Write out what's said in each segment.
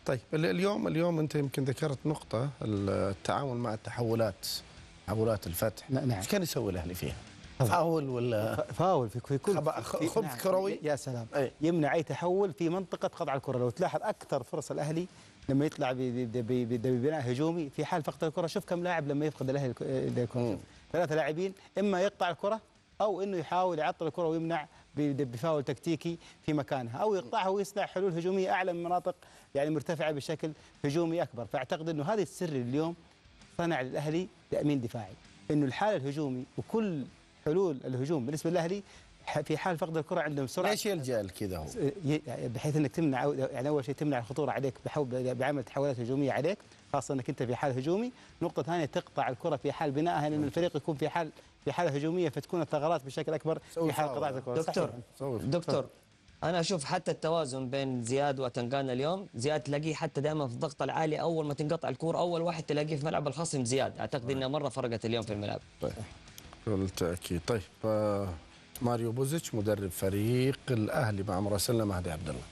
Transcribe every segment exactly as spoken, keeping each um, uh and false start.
طيب اليوم اليوم انت يمكن ذكرت نقطه التعامل مع التحولات، تحولات الفتح. نعم. ايش كان يسوي الاهلي فيها؟ فاول ولا فاول في في كل خبث نعم. كروي. يا سلام. أي. يمنع اي تحول في منطقه قطع الكره. لو تلاحظ اكثر فرص الاهلي لما يطلع ببناء هجومي في حال فقد الكره. شوف كم لاعب لما يفقد الاهلي الكره، ثلاثه لاعبين اما يقطع الكره او انه يحاول يعطل الكره ويمنع بفاول تكتيكي في مكانها، او يقطعها ويصنع حلول هجوميه اعلى من مناطق يعني مرتفعه بشكل هجومي اكبر. فاعتقد انه هذا السر اليوم صنع للاهلي تامين دفاعي، انه الحال الهجومي وكل حلول الهجوم بالنسبه للاهلي في حال فقد الكره عندهم سرعه. ليش يلجا كذا هو؟ بحيث انك تمنع، يعني اول شيء تمنع الخطوره عليك بعمل تحولات هجوميه عليك، خاصه انك انت في حال هجومي. نقطه ثانيه تقطع الكره في حال بنائها، لان الفريق يكون في حال في حاله هجوميه فتكون الثغرات بشكل اكبر في حال قطاع الكره. دكتور دكتور انا اشوف حتى التوازن بين زياد وتنقانا اليوم. زياد تلاقيه حتى دائما في الضغط العالي، اول ما تنقطع الكوره اول واحد تلاقيه في ملعب الخصم زياد. اعتقد انها مره فرقت اليوم في الملعب. طيب بالتاكيد. طيب آه ماريو بوزيتش مدرب فريق الاهلي مع مراسلنا مهدي عبد الله.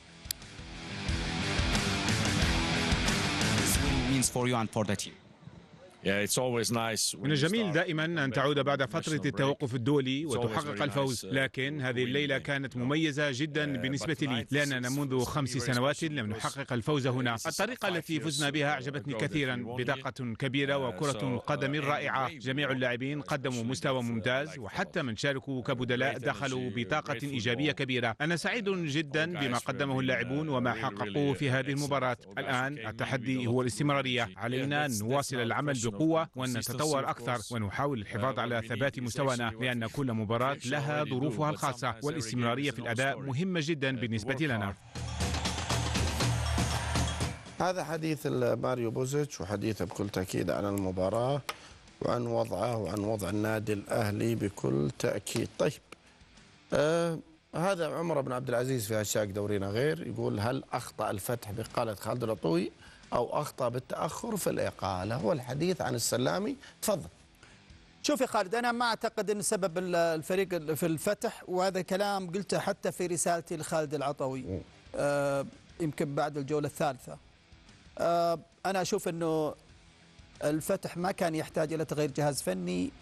This win means for you and for the team. من الجميل دائما أن تعود بعد فترة التوقف الدولي وتحقق الفوز، لكن هذه الليلة كانت مميزة جدا بالنسبة لي، لأننا منذ خمس سنوات لم نحقق الفوز هنا. الطريقة التي فزنا بها أعجبتني كثيرا، بدقة كبيرة وكرة قدم رائعة. جميع اللاعبين قدموا مستوى ممتاز، وحتى من شاركوا كبدلاء دخلوا بطاقة إيجابية كبيرة. أنا سعيد جدا بما قدمه اللاعبون وما حققوه في هذه المباراة. الآن التحدي هو الاستمرارية، علينا أن نواصل العمل بقوة وأن نتطور أكثر ونحاول الحفاظ على ثبات مستوانا، لأن كل مباراة لها ظروفها الخاصة، والاستمرارية في الأداء مهمة جدا بالنسبة لنا. هذا حديث ماريو بوزيتش، وحديثه بكل تأكيد عن المباراة وعن وضعه وعن وضع النادي الأهلي بكل تأكيد. طيب آه هذا عمر بن عبد العزيز في هاشتاج دورينا غير يقول: هل أخطأ الفتح بإقالة خالد العطوي أو أخطأ بالتأخر في الإقالة؟ والحديث عن السلامي. تفضل. شوف يا خالد، أنا ما أعتقد أن سبب الفريق في الفتح، وهذا كلام قلته حتى في رسالتي لخالد العطوي آه يمكن بعد الجولة الثالثة. آه أنا أشوف أنه الفتح ما كان يحتاج إلى تغيير جهاز فني.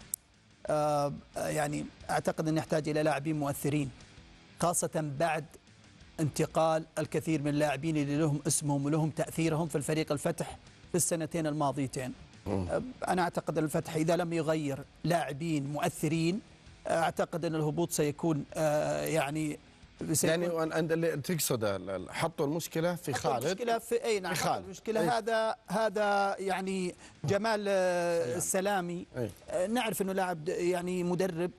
آه يعني أعتقد أنه يحتاج إلى لاعبين مؤثرين، خاصة بعد انتقال الكثير من اللاعبين اللي لهم اسمهم ولهم تأثيرهم في الفريق الفتح في السنتين الماضيتين. أنا أعتقد أن الفتح إذا لم يغير لاعبين مؤثرين أعتقد أن الهبوط سيكون آه يعني يعني اللي تقصد حطوا المشكله في خالد. المشكله في اي نعم خالد. المشكله أي. هذا هذا يعني جمال السلامي. أي. نعرف انه لاعب يعني مدرب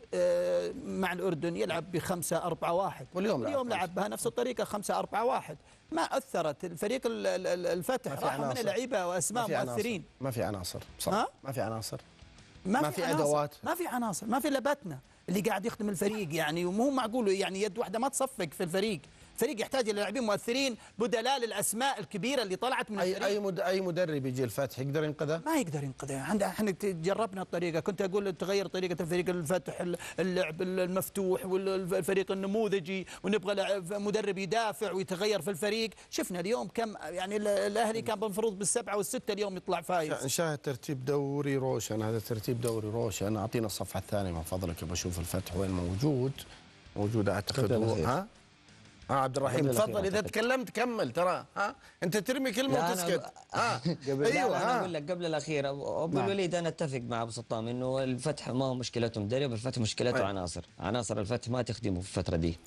مع الاردن يلعب بخمسة أربعة واحد، واليوم اليوم لعب بها نفس الطريقه خمسة أربعة واحد. ما اثرت الفريق الفتح، راحوا من لعيبه واسماء مؤثرين. ما في عناصر صح. ما في عناصر، ما, ما في, في ادوات، ما في عناصر، ما في لبتنا اللي قاعد يخدم الفريق يعني. ومو معقول يعني يد واحدة ما تصفق في الفريق. الفريق يحتاج الى لاعبين مؤثرين بدلاء للاسماء الكبيره اللي طلعت من اي الفريق. اي مد... اي مدرب يجي الفتح يقدر ينقذه؟ ما يقدر ينقذه. احنا جربنا الطريقه، كنت اقول تغير طريقه الفريق الفتح، اللعب المفتوح والفريق النموذجي، ونبغى مدرب يدافع ويتغير في الفريق. شفنا اليوم كم يعني الاهلي كان المفروض بالسبعه والسته، اليوم يطلع فايز. نشاهد ترتيب دوري روشن، هذا ترتيب دوري روشن. اعطينا الصفحه الثانيه من فضلك، بشوف الفتح وين موجود. موجود اعتقد هو ها ها عبد الرحيم تفضل. اذا تكلمت كمل، ترى ها انت ترمي كلمه وتسكت. ها ايوه انا اقول لك قبل الاخير ابو الوليد، انا اتفق مع ابو سطام انه الفتح ما هو مشكلته مدرب، الفتح مشكلته أي. عناصر عناصر الفتح ما تخدمه في الفتره دي.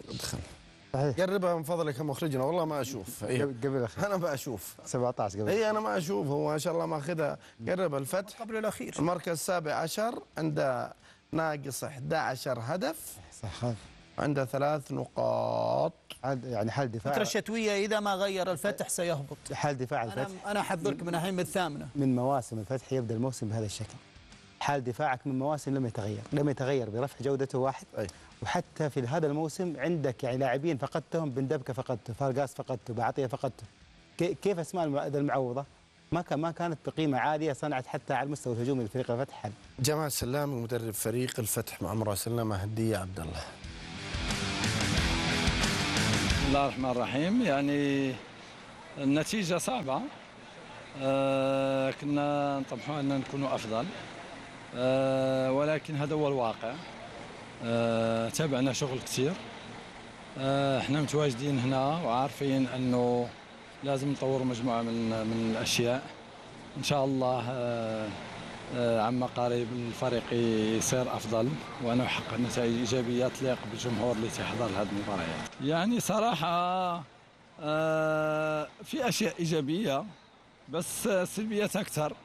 قربها من فضلك يا مخرجنا، والله ما اشوف. أيوه. قبل الاخير انا ما اشوف سبعة عشر قبل. اي انا ما اشوف، هو ما شاء الله ماخذها. قرب الفتح قبل الاخير، المركز السابع عشر عنده ناقص أحد عشر هدف، صح، عنده ثلاث نقاط. يعني حال دفاع الفترة الشتوية إذا ما غير الفتح سيهبط. حال دفاع الفتح، أنا أنا أحذرك من الحين من الثامنة. من مواسم الفتح يبدأ الموسم بهذا الشكل. حال دفاعك من مواسم لم يتغير، لم يتغير برفع جودته واحد. أي. وحتى في هذا الموسم عندك يعني لاعبين فقدتهم، بن دبكة فقدته، فارقاس فقدته، بعطية فقدته. كيف أسماء المعوضة؟ ما كان ما كانت بقيمة عالية، صنعت حتى على المستوى الهجومي لفريق الفتح حل. جمال سلامي مدرب فريق الفتح مع مراسلنا مهدي عبد الله. بسم الله الرحمن الرحيم. يعني النتيجة صعبة. آه كنا نطمحوا أن نكونوا أفضل، آه ولكن هذا هو الواقع. آه تابعنا شغل كثير. آه احنا متواجدين هنا وعارفين أنه لازم نطور مجموعة من من الأشياء. إن شاء الله آه آه عما قريب الفريق يصير أفضل وأنا أحقق نتائج إيجابية تليق بالجمهور اللي تحضر هذه المباريات. يعني صراحة آه في أشياء إيجابية بس سلبيات أكثر.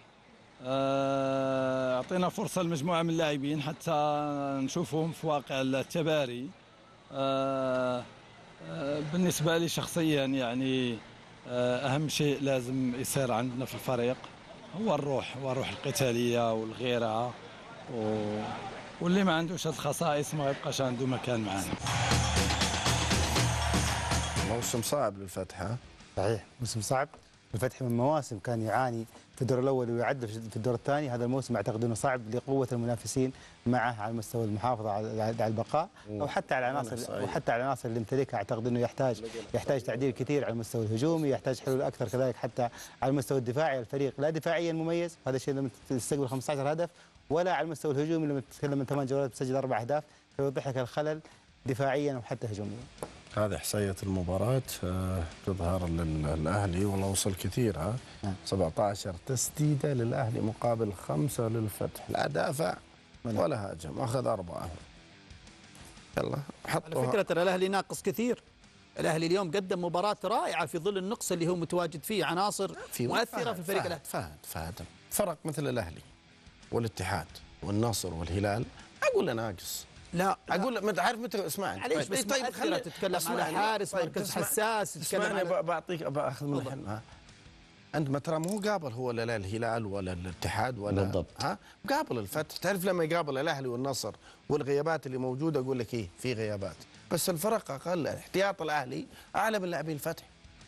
أعطينا فرصة لمجموعة من اللاعبين حتى نشوفهم في واقع التباري. بالنسبة لي شخصيا يعني أهم شيء لازم يصير عندنا في الفريق هو الروح والروح القتالية والغيرة، واللي ما عندوش هذه الخصائص ما يبقاش عنده مكان معنا. موسم صعب للفتح. صحيح، موسم صعب. الفتح من مواسم كان يعاني في الدور الاول ويعدل في الدور الثاني. هذا الموسم اعتقد انه صعب لقوه المنافسين معه على مستوى المحافظه على البقاء او حتى على العناصر او حتى على العناصر اللي يمتلكها. اعتقد انه يحتاج يحتاج تعديل كثير على المستوى الهجومي، يحتاج حلول اكثر كذلك حتى على المستوى الدفاعي. الفريق لا دفاعيا مميز، هذا الشيء لما تستقبل خمسة عشر هدف، ولا على المستوى الهجومي لما تتكلم من ثمان جولات تسجل اربع اهداف، فيوضح لك الخلل دفاعيا وحتى هجوميا. هذه إحصائية المباراة تظهر للأهلي والله وصل كثير. ها سبعة عشر تسديدة للأهلي مقابل خمسة للفتح، لا دافع ولا هاجم، أخذ أربعة. يلا حطوا. على فكرة الأهلي ناقص كثير. الأهلي اليوم قدم مباراة رائعة في ظل النقص اللي هو متواجد فيه، عناصر في مؤثرة في الفريق الأهلي. فهد فهد فرق مثل الأهلي والاتحاد والنصر والهلال أقول ناقص. لا اقول ما عارف متى اسمعني. معليش بس طيب خلينا تتكلم على حارس مركز حساس. اسمعني بعطيك باخذ من الحين. انت ما ترى مو قابل هو لا الهلال ولا الاتحاد ولا بالضبط. ها قابل الفتح. تعرف لما يقابل الاهلي والنصر والغيابات اللي موجوده اقول لك ايه في غيابات، بس الفرق اقل. احتياط الاهلي اعلى من لاعبين الفتح.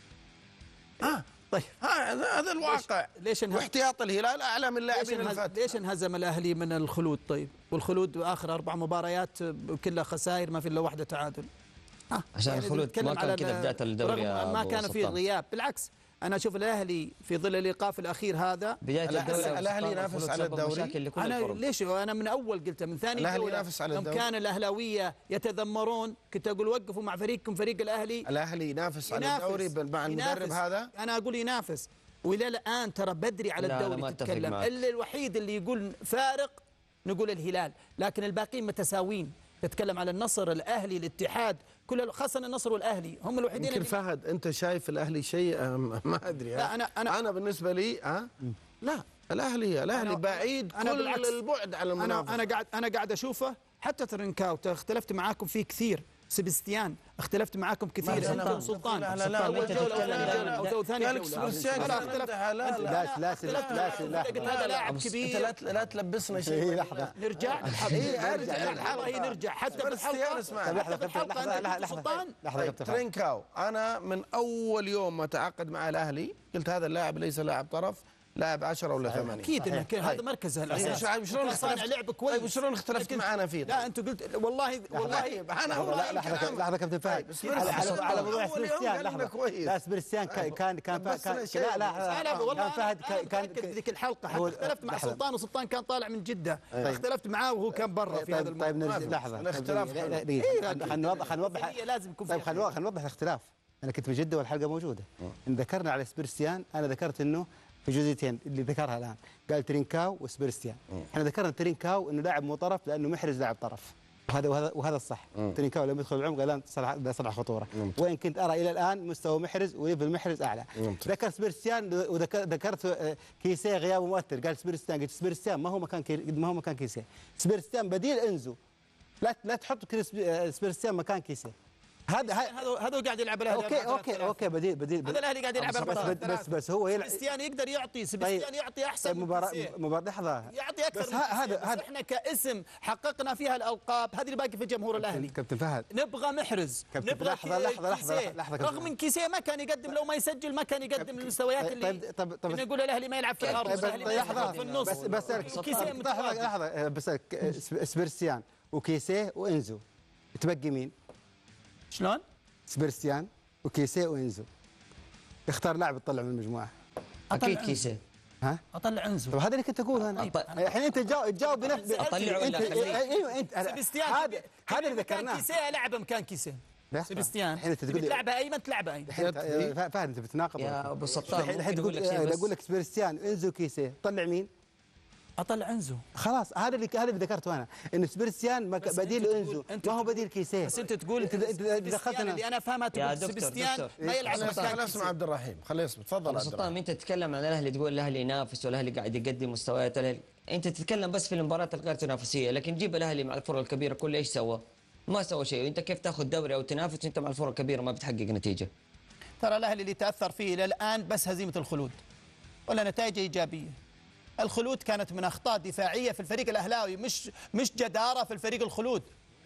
ها طيب هذا الواقع. ليش انهزم؟ واحتياط الهلال اعلى من لاعبين الفتح. ليش انهزم الاهلي من الخلود؟ طيب والخلود اخر اربع مباريات كلها خسائر، ما في الا واحده تعادل. ها عشان يعني الخلود ما كان كذا بدايه الدوري، ما كان في غياب. بالعكس انا اشوف الاهلي في ظل الايقاف الاخير هذا بدايه الدوري الاهلي ينافس على الدوري. انا ليش انا من اول قلت من ثاني الاهلي ينافس على الدوري. كان الاهلاويه يتذمرون كنت اقول وقفوا مع فريقكم فريق الاهلي. الاهلي ينافس, ينافس على الدوري مع المدرب هذا. انا اقول ينافس والى الان ترى بدري على الدوري تتكلم. الا الوحيد اللي يقول فارق نقول الهلال، لكن الباقيين متساوين. تتكلم على النصر الاهلي الاتحاد كل خاصه النصر والاهلي هم الوحيدين. يمكن فهد انت شايف الاهلي شيء ما ادري. لا انا انا انا بالنسبه لي ها لا الاهلي الاهلي بعيد أنا كل بالعكس. البعد على المنافسه. انا انا قاعد انا قاعد اشوفه. حتى ترنكاو اختلفت معاكم فيه كثير. سبستيان اختلفت معاكم كثير. انت وسلطان. لا لا لا او ثاني لا اختلفت. لا لا لا لا لا هذا لاعب كبير. انت لا تلبسنا شيء. لحظه نرجع ارجع الحلقه نرجع حتى بالحلقه. لحظه لحظه لحظه لحظه ترينكاو انا من اول يوم ما تعاقد مع الاهلي قلت هذا اللاعب ليس لاعب طرف، لاعب عشرة ولا ثمانية. اكيد انك هذا مركزه الاساسي. شلون اختلفت لعب كويس؟ طيب شلون اختلفت معنا فيه؟ لا انت قلت والله والله انا والله لحظه لحظه كابتن فهد على على موضوع سبيرستيان. لحظه لا سبيرستيان كان كان لا لا والله فهد كان ذيك الحلقه حتى اختلفت مع سلطان وسلطان كان طالع من جده. اختلفت معاه وهو كان برا في هذا الموضوع. طيب لحظه الاختلاف خلينا نوضح خلينا نوضح لازم يكون طيب خلينا نوضح الاختلاف. انا كنت بجده والحلقه موجوده. ان ذكرنا على سبيرستيان انا ذكرت انه في جزئيتين اللي ذكرها الان، قال ترينكاو وسبيرستيان. احنا ذكرنا ترينكاو انه لاعب مو طرف لانه محرز لاعب طرف، وهذا وهذا وهذا الصح. ترينكاو لما يدخل العمق الان صنع صنع خطوره، وين كنت ارى الى الان مستوى محرز وليفل محرز اعلى. ذكر سبيرستيان وذكرت كيسيه غيابه مؤثر، قال سبيرستيان، قلت سبيرستيان ما هو مكان ما هو مكان كيسيه، سبيرستيان بديل انزو، لا لا تحط سبيرستيان مكان كيسيه. هذا هذا هذا قاعد يلعب الاهلي. اوكي اوكي اوكي بديل بديل هذا الاهلي قاعد يلعب بس بس بس هو يلعب. سبيستيان يقدر يعطي سبيستيان يعطي احسن مباراه مباراه لحظه يعطي اكثر. بس هذا هذا احنا كاسم حققنا فيها الالقاب هذه اللي باقي في جمهور الاهلي. كابتن فهد نبغى محرز نبغى لحظه لحظه لحظه لحظه رغم ان كيسيه ما كان يقدم لو ما يسجل ما كان يقدم المستويات اللي طيب طب طب نقول الاهلي ما يلعب في الارض. طيب لحظه في النص بس بس كيسيه لحظه لحظه بس سبيرستيان وكيسيه وانزو تبقي مين؟ شلون؟ سبيرستيان وكيسيه وانزو اختار لاعب تطلع من المجموعه. اكيد كيسيه. ها؟ اطلع عنزو. طب هذا اللي كنت اقوله انا. الحين انت تجاوب تجاوب بنفس اطلع ولا اخليه؟ ايوه انت سيبستيان هذا هذا اللي ذكرناه. كيسيه العبه مكان كيسيه. سيبستيان الحين انت تقول تلعبها ايمن تلعبها ايمن. فهد انت بتناقض يا ابو سطام الحين تقول اقول لك سبيرستيان انزو كيسيه طلع مين؟ اطلع انزو. خلاص هذا اللي هذا اللي ذكرته انا ان سبيرستيان بديل انزو ما هو بديل كيسيه. بس انت تقول انت دخلتنا اللي انا فاهمها تقول سبيستيان ما يلعب مكان خلينا نسمع عبد الرحيم. خلينا نسمع. تفضل ابو عبد الرحيم. سطام، انت تتكلم عن الاهلي تقول الاهلي ينافس والاهلي قاعد يقدم مستويات الاهلي، انت تتكلم بس في المباريات الغير تنافسيه، لكن جيب الاهلي مع الفرق الكبيره كله ايش سوى؟ ما سوى شيء. وانت كيف تاخذ دوري او تنافس وانت مع الفرق الكبيره ما بتحقق نتيجه؟ ترى الاهلي اللي تاثر فيه الى الان بس هزيمه الخلود ولا نتائج ايجابيه. الخلود كانت من اخطاء دفاعيه في الفريق الاهلاوي، مش مش جداره في الفريق الخلود.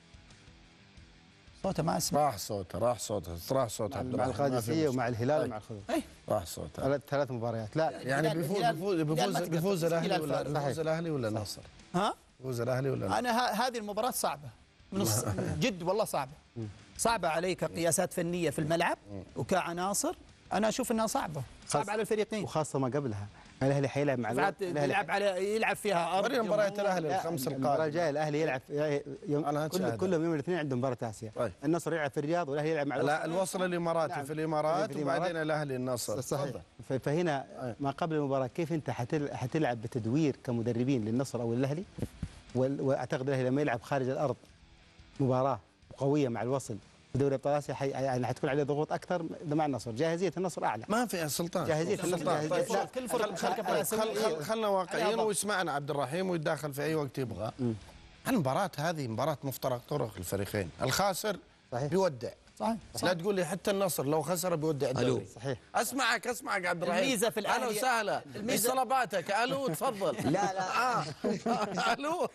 صوته ما اسمع. راح صوته راح صوته راح صوته عبد مع الرحيم. القادسيه ومع الهلال ومع الخلود. اي راح صوته. ثلاث مباريات. لا يعني بيفوز بيفوز بيفوز بيفوز الاهلي ولا بيفوز الاهلي ولا النصر؟ ها؟ بيفوز الاهلي ولا النصر؟ انا هذه المباراه صعبه من الص... جد والله صعبه. صعبه علي كقياسات فنيه في الملعب وكعناصر. انا اشوف انها صعبه صعبه على الفريقين، وخاصه ما قبلها الاهلي حيلعب مع الاهلي يلعب على يلعب فيها ارض. ورينا مباريات الاهلي الخمس القادمه. المباراه الجايه الاهلي يلعب يوم كل كلهم يوم الاثنين عندهم مباراه اسيا. طيب. النصر يلعب في الرياض والاهلي يلعب مع لا الوصل الاماراتي نعم. في الامارات في الإمارات. وبعدين الاهلي النصر. صحيح. فهنا ما قبل المباراه كيف انت حتلعب بتدوير كمدربين للنصر او الاهلي، واعتقد الاهلي لما يلعب خارج الارض مباراه قويه مع الوصل في دوري ابطال اسيا حي... يعني حتكون عليه ضغوط اكثر مع النصر. جاهزيه النصر اعلى. ما في سلطان. جاهزيه النصر طيب. جاهزيه. كل فرق خل خلنا واقعيين ويسمعنا عبد الرحيم ويتداخل في اي وقت يبغى. المباراه هذه مباراه مفترق طرق الفريقين. الخاسر صحيح. بيودع. صحيح. لا تقول لي حتى النصر لو خسر بيودع الدوري. صحيح. اسمعك اسمعك عبد الرحيم. الميزه في الاهلي اهلا وسهلا. ايش طلباتك؟ الو تفضل. لا لا آه. الو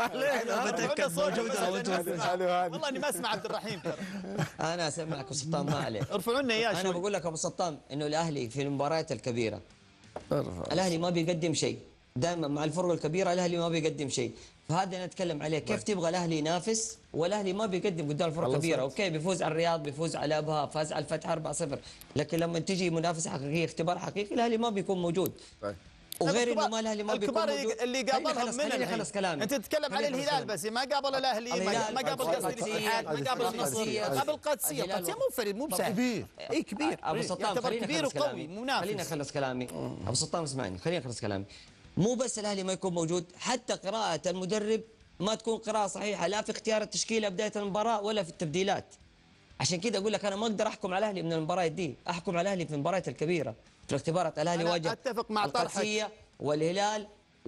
والله اني ما اسمع عبد الرحيم ترى. انا اسمعك ابو سطام ما عليه. ارفعوا لنا اياه انا شوي. بقول لك ابو سطام انه الاهلي في المباريات الكبيره الاهلي ما بيقدم شيء، دائما مع الفرق الكبيره الاهلي ما بيقدم شيء، فهذا نتكلم عليه. كيف تبغى الاهلي ينافس والاهلي ما بيقدم قدام الفرق الكبيره؟ اوكي بيفوز على الرياض، بيفوز على ابها، فاز على الفتح أربعة صفر، لكن لما تجي منافسه حقيقيه اختبار حقيقي الاهلي ما بيكون موجود. طيب. وغير انه ما الاهلي ما بيكون موجود. اللي قابلهم من خليني اخلص كلامي. انت تتكلم على الهلال بس ما قابل الاهلي، ما قابل قصدي الاتحاد، ما قابل النصر، قابل القادسيه. القادسيه مو فريق مو بسهل كبير. اي كبير ابو سطام خليني كبير وقوي منافس. خليني اخلص كلامي. ابو سطام اسمعني خليني اخلص كلامي. مو بس الاهلي ما يكون موجود، حتى قراءه المدرب ما تكون قراءه صحيحه، لا في اختيار التشكيله بدايه المباراه ولا في التبديلات. عشان كده اقول لك انا ما اقدر احكم على الاهلي من المباريات دي، احكم على الاهلي في المباريات الكبيره. في الاختبارات الاهلي واجه اتفق مع القادسيه والهلال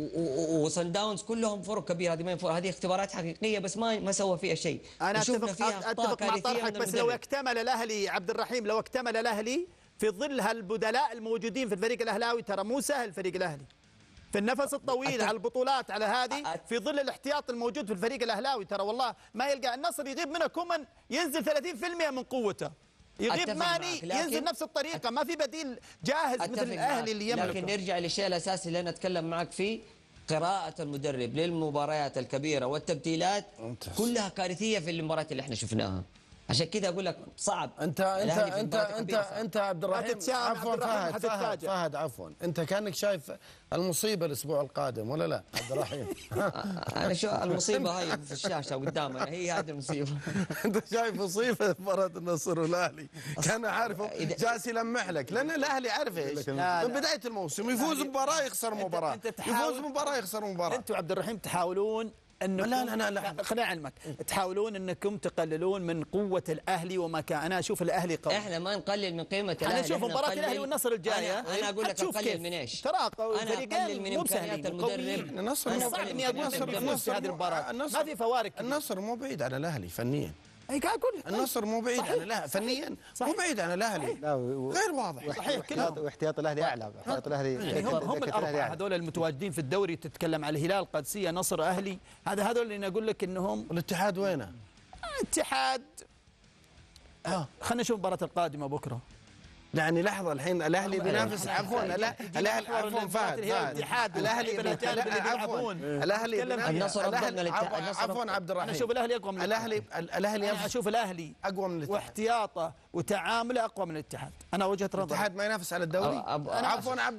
وصن داونز، كلهم فرق كبيره. هذه ما فرق، هذه اختبارات حقيقيه بس ما ما سوى فيها شيء. انا اتفق اتفق مع طرحك، بس لو اكتمل الاهلي عبد الرحيم، لو اكتمل الاهلي في ظل هالبدلاء الموجودين في الفريق الاهلاوي، ترى مو سهل الفريق الاهلي في النفس الطويل على البطولات على هذه، في ظل الاحتياط الموجود في الفريق الاهلاوي. ترى والله ما يلقى النصر يغيب منه كومن ينزل ثلاثين بالمئة من قوته، يغيب ماني ينزل نفس الطريقه، ما في بديل جاهز مثل الاهلي اللي يملكه. لكن نرجع للشيء الاساسي اللي انا اتكلم معك فيه، قراءة المدرب للمباريات الكبيرة والتبديلات كلها كارثية في المباريات اللي احنا شفناها. عشان كذا اقول لك صعب. انت انت انت انت انت عبد الرحيم عفوا فهد فهد فهد عفوا انت كانك شايف المصيبه الاسبوع القادم ولا لا عبد الرحيم؟ انا شو المصيبه هاي في الشاشه قدامنا، هي هذه المصيبه. انت شايف مصيبه مباراه النصر والاهلي، كان عارفه جالس يلمح لك، لان الاهلي عارف ايش من بدايه الموسم يفوز مباراه يخسر مباراه، يفوز مباراه يخسر مباراه. انتم عبد الرحيم تحاولون انكم لا لا لا, لا. خليني اعلمك، تحاولون انكم تقللون من قوه الاهلي ومكان. انا اشوف الاهلي قوي. احنا ما نقلل من قيمه الاهلي. انا اشوف مباراه الاهلي والنصر الجايه، انا, أنا اقول لك اقلل من ايش؟ ترى انا اقلل من امكانيات المدرب. النصر صعب اني اقول في هذه المباراه ما في فوارق. النصر مو بعيد عن الاهلي فنيا. اي قاعد اقول النصر مو بعيد عن الاهلي فنيا، مو بعيد عن الاهلي، غير واضح. صحيح. واحتياط الاهلي اعلى، احتياط الاهلي يعني هم, هم الاربعه هذول المتواجدين في الدوري. تتكلم عن الهلال، قادسيه، نصر، اهلي، هذا هذول اللي اقول لك انهم. الاتحاد وينه؟ الاتحاد اه خلينا نشوف المباراه القادمه بكره. يعني لحظه الحين الاهلي بينافس عفوا لا الاهلي عفوا فهد الاتحاد الاهلي عفوا الاهلي النصر افضل من الاتحاد. عفوا عبد الرحيم انا اشوف الاهلي اقوى من الاهلي الاهلي انا اشوف الاهلي اقوى من الاتحاد واحتياطه وتعامله اقوى من الاتحاد. انا وجهه نظري الاتحاد ما ينافس على الدوري. عفوا عبد